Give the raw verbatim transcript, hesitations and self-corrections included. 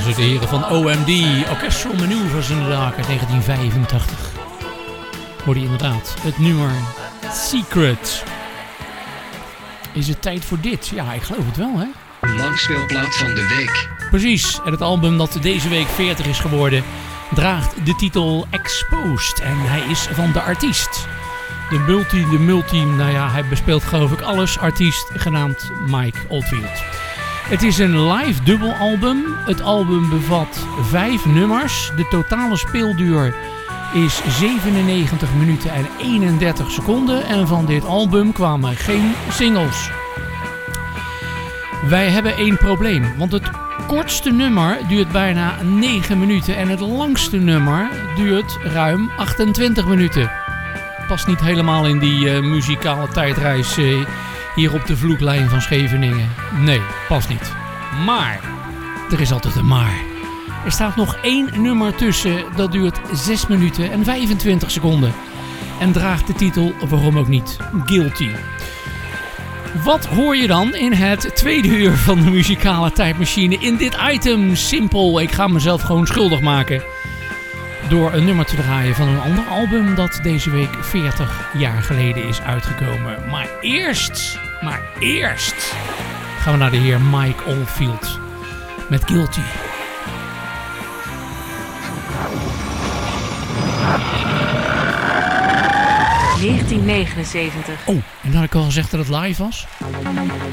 ze de heren van O M D. Orchestral Maneuvers inderdaad, uit negentien vijfentachtig. Hoorde je inderdaad het nummer Secret. Is het tijd voor dit? Ja, ik geloof het wel, hè? Langspeelplaat van de week. Precies, en het album dat deze week veertig is geworden draagt de titel Exposed. En hij is van de artiest. De multi, de multi, nou ja, hij bespeelt geloof ik alles. Artiest genaamd Mike Oldfield. Het is een live dubbelalbum. Het album bevat vijf nummers. De totale speelduur is zevenennegentig minuten en eenendertig seconden. En van dit album kwamen geen singles. Wij hebben één probleem, want het kortste nummer duurt bijna negen minuten en het langste nummer duurt ruim achtentwintig minuten. Past niet helemaal in die uh, muzikale tijdreis uh, hier op de vloeklijn van Scheveningen. Nee, past niet. Maar, er is altijd een maar. Er staat nog één nummer tussen, dat duurt zes minuten en vijfentwintig seconden. En draagt de titel, waarom ook niet, Guilty. Wat hoor je dan in het tweede uur van de muzikale tijdmachine? In dit item, simpel, ik ga mezelf gewoon schuldig maken. Door een nummer te draaien van een ander album dat deze week veertig jaar geleden is uitgekomen. Maar eerst, maar eerst gaan we naar de heer Mike Oldfield met Guilty. negentien negenenzeventig. Oh, en had ik al gezegd dat het live was?